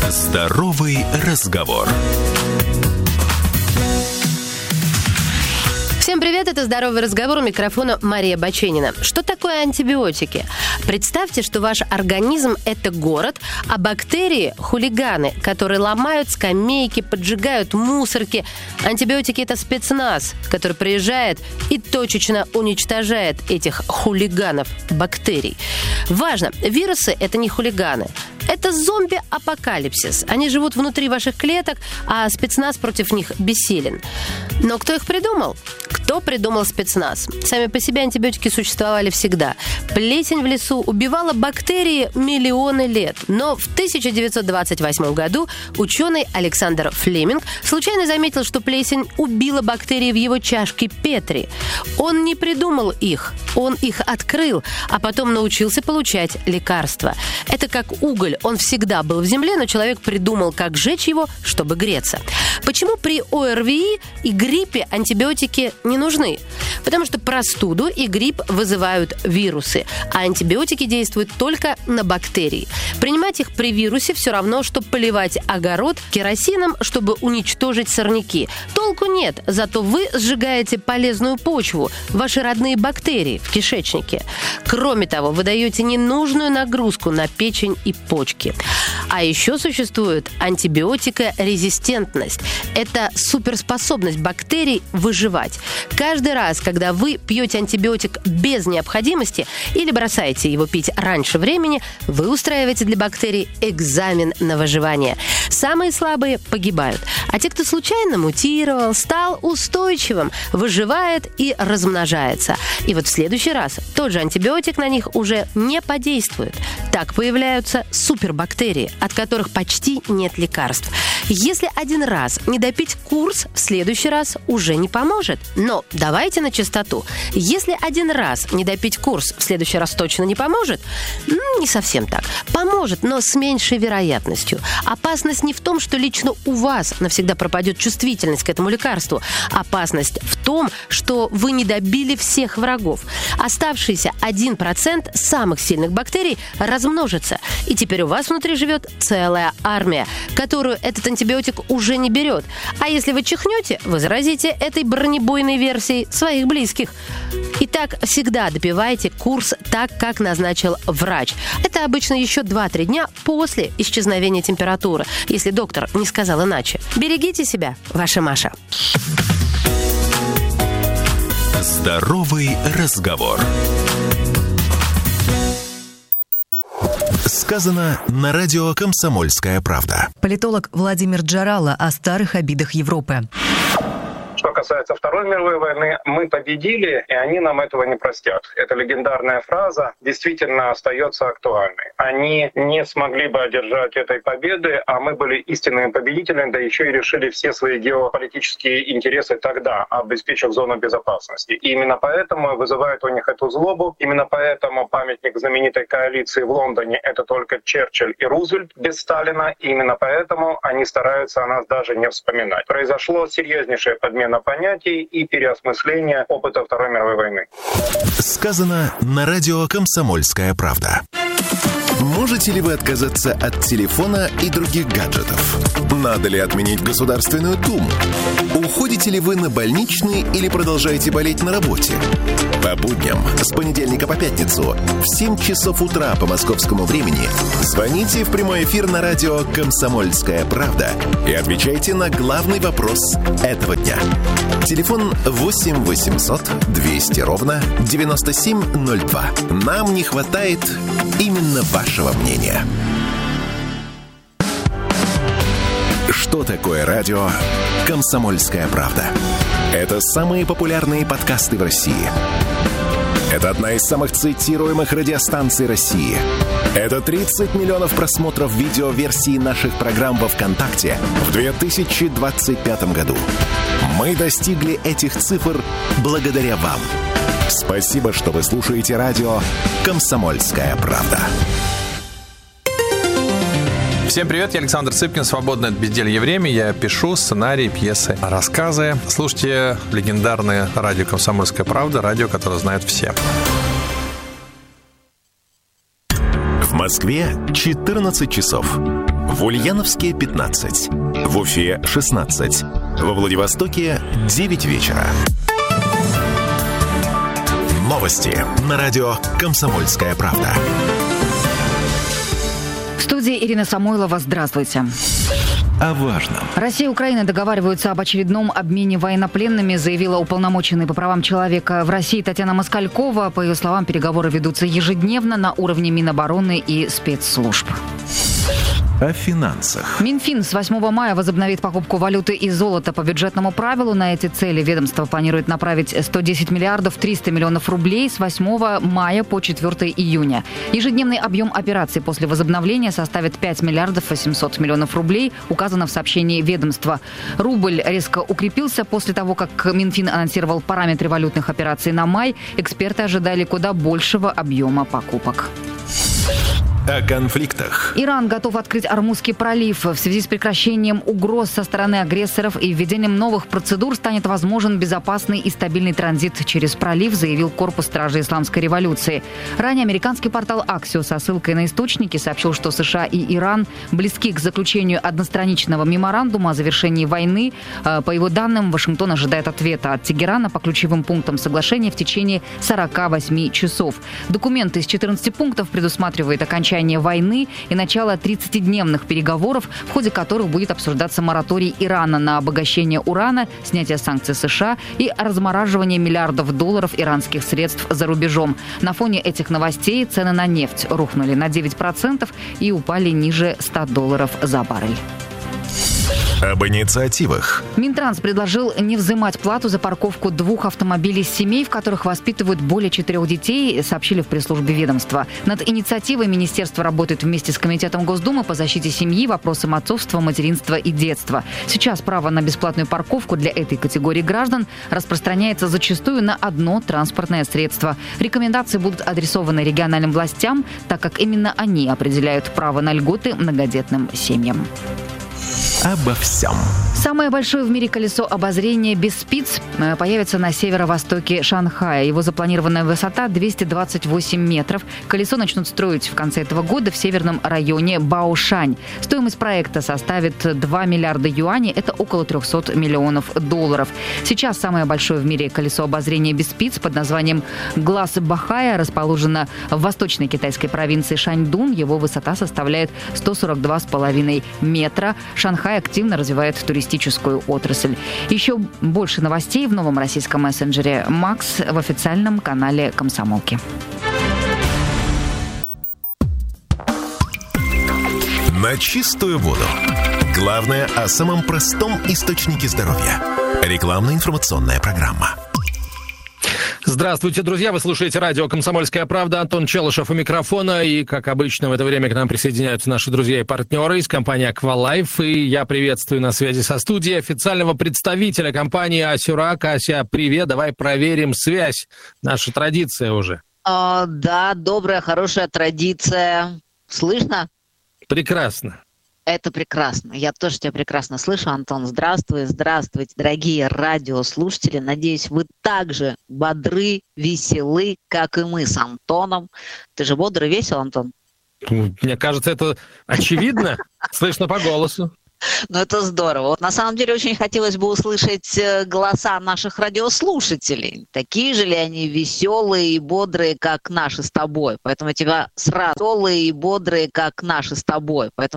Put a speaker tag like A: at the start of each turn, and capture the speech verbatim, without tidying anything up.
A: Здоровый разговор.
B: Всем привет, это «Здоровый разговор», у микрофона Мария Баченина. Что такое антибиотики? Представьте, что ваш организм – это город, а бактерии – хулиганы, которые ломают скамейки, поджигают мусорки. Антибиотики – это спецназ, который приезжает и точечно уничтожает этих хулиганов бактерий. Важно, вирусы – это не хулиганы. Это зомби-апокалипсис. Они живут внутри ваших клеток, а спецназ против них бессилен. Но кто их придумал? Кто придумал спецназ? Сами по себе антибиотики существовали всегда. Плесень в лесу убивала бактерии миллионы лет. Но в тысяча девятьсот двадцать восьмом году ученый Александр Флеминг случайно заметил, что плесень убила бактерии в его чашке Петри. Он не придумал их, он их открыл, а потом научился получать лекарства. Это как уголь. Он всегда был в земле, но человек придумал, как сжечь его, чтобы греться. Почему при ОРВИ и гриппе антибиотики не нужны? Потому что простуду и грипп вызывают вирусы, а антибиотики действуют только на бактерии. Принимать их при вирусе все равно, что поливать огород керосином, чтобы уничтожить сорняки. Толку нет, зато вы сжигаете полезную почву, ваши родные бактерии в кишечнике. Кроме того, вы даете ненужную нагрузку на печень и почки. А еще существует антибиотикорезистентность. Это суперспособность бактерий выживать. Каждый раз, когда вы пьете антибиотик без необходимости или бросаете его пить раньше времени, вы устраиваете для бактерий экзамен на выживание. Самые слабые погибают. А те, кто случайно мутировал, стал устойчивым, выживает и размножается. И вот в следующий раз тот же антибиотик на них уже не подействует. Так появляются супербактерии, от которых почти нет лекарств. Если один раз не допить курс, в следующий раз уже не поможет. Но давайте на чистоту. Если один раз не допить курс, в следующий раз точно не поможет? Не совсем так. Поможет, но с меньшей вероятностью. Опасность не в том, что лично у вас навсегда пропадет чувствительность к этому лекарству. Опасность в том, что вы не добили всех врагов. Оставшийся один процент самых сильных бактерий размножится. И теперь у вас внутри живет целая армия, которую этот антибиотик уже не берет. А если вы чихнете, вы заразите этой бронебойной версией своих близких. Итак, всегда допивайте курс так, как назначил врач. Это обычно еще два-три дня после исчезновения температуры, если доктор не сказал иначе. Берегите себя, ваша Маша.
A: Здоровый разговор. Сказано на радио «Комсомольская правда».
C: Политолог Владимир Джарало о старых обидах Европы.
D: Что касается Второй мировой войны, мы победили, и они нам этого не простят. Эта легендарная фраза действительно остается актуальной. Они не смогли бы одержать этой победы, а мы были истинными победителями, да еще и решили все свои геополитические интересы тогда, обеспечив зону безопасности. И именно поэтому вызывает у них эту злобу, именно поэтому памятник знаменитой коалиции в Лондоне — это только Черчилль и Рузвельт без Сталина, и именно поэтому они стараются о нас даже не вспоминать. Произошло серьезнейшее подмена понятий и переосмысление опыта Второй мировой войны.
A: Сказано на радио «Комсомольская правда». Можете ли вы отказаться от телефона и других гаджетов? Надо ли отменить Государственную Думу? Уходите ли вы на больничный или продолжаете болеть на работе? По будням с понедельника по пятницу в семь часов утра по московскому времени звоните в прямой эфир на радио «Комсомольская правда» и отвечайте на главный вопрос этого дня. Телефон восемь восемьсот двести ровно девяносто семь ноль два. Нам не хватает именно вашего мнения. Что такое радио «Комсомольская правда»? Это самые популярные подкасты в России. Это одна из самых цитируемых радиостанций России. Это тридцать миллионов просмотров видеоверсии наших программ во ВКонтакте в две тысячи двадцать пятом году. Мы достигли этих цифр благодаря вам. Спасибо, что вы слушаете радио «Комсомольская правда».
E: Всем привет, я Александр Цыпкин, свободное от безделья время. Я пишу сценарии, пьесы, рассказы. Слушайте легендарное радио «Комсомольская правда», радио, которое знают все.
A: В Москве четырнадцать часов. В Ульяновске пятнадцать, в Уфе шестнадцать, во Владивостоке девять вечера. Новости на радио «Комсомольская правда».
F: В студии Ирина Самойлова. Здравствуйте.
A: О важном.
F: Россия и Украина договариваются об очередном обмене военнопленными, заявила уполномоченный по правам человека в России Татьяна Москалькова. По ее словам, переговоры ведутся ежедневно на уровне Минобороны и спецслужб.
A: О финансах.
F: Минфин с восьмого мая возобновит покупку валюты и золота по бюджетному правилу. На эти цели ведомство планирует направить сто десять миллиардов триста миллионов рублей с восьмого мая по четвёртого июня. Ежедневный объем операций после возобновления составит пять миллиардов восемьсот миллионов рублей, указано в сообщении ведомства. Рубль резко укрепился после того, как Минфин анонсировал параметры валютных операций на май. Эксперты ожидали куда большего объема покупок.
A: О конфликтах.
F: Иран готов открыть Ормузский пролив. В связи с прекращением угроз со стороны агрессоров и введением новых процедур станет возможен безопасный и стабильный транзит через пролив, заявил Корпус стражи Исламской революции. Ранее американский портал Axios со ссылкой на источники сообщил, что США и Иран близки к заключению одностраничного меморандума о завершении войны. По его данным, Вашингтон ожидает ответа от Тегерана по ключевым пунктам соглашения в течение сорока восьми часов. Документ из четырнадцати пунктов предусматривает окончание войны и начало тридцатидневных переговоров, в ходе которых будет обсуждаться мораторий Ирана на обогащение урана, снятие санкций США и размораживание миллиардов долларов иранских средств за рубежом. На фоне этих новостей цены на нефть рухнули на девять процентов и упали ниже ста долларов за баррель.
A: Об инициативах.
F: Минтранс предложил не взимать плату за парковку двух автомобилей семей, в которых воспитывают более четырех детей, сообщили в пресс-службе ведомства. Над инициативой министерство работает вместе с Комитетом Госдумы по защите семьи, вопросам отцовства, материнства и детства. Сейчас право на бесплатную парковку для этой категории граждан распространяется зачастую на одно транспортное средство. Рекомендации будут адресованы региональным властям, так как именно они определяют право на льготы многодетным семьям.
A: Обо всем.
F: Самое большое в мире колесо обозрения без спиц появится на северо-востоке Шанхая. Его запланированная высота двести двадцать восемь метров. Колесо начнут строить в конце этого года в северном районе Баошань. Стоимость проекта составит два миллиарда юаней. Это около триста миллионов долларов. Сейчас самое большое в мире колесо обозрения без спиц под названием «Глаз Бахая» расположено в восточной китайской провинции Шаньдун. Его высота составляет сто сорок два с половиной метра. Шанхай активно развивает туристическую отрасль. Еще больше новостей в новом российском мессенджере «Макс» в официальном канале «Комсомолки».
A: На чистую воду. Главное о самом простом источнике здоровья. Рекламно-информационная программа.
E: Здравствуйте, друзья! Вы слушаете радио «Комсомольская правда». Антон Челышев у микрофона. И, как обычно, в это время к нам присоединяются наши друзья и партнеры из компании «Аквалайф». И я приветствую на связи со студией официального представителя компании «Асюрак». Ася, привет! Давай проверим связь. Наша традиция уже.
G: А, да, добрая, хорошая традиция. Слышно?
E: Прекрасно.
G: Это прекрасно. Я тоже тебя прекрасно слышу, Антон. Здравствуй, здравствуйте, дорогие радиослушатели. Надеюсь, вы так же бодры, веселы, как и мы с Антоном. Ты же бодрый, весел, Антон?
E: Мне кажется, это очевидно. Слышно по голосу.
G: Ну, это здорово. Вот на самом деле очень хотелось бы услышать голоса наших радиослушателей. Такие же ли они веселые и бодрые, как наши с тобой? Поэтому тебя сразу веселые и бодрые, как наши с тобой. Поэтому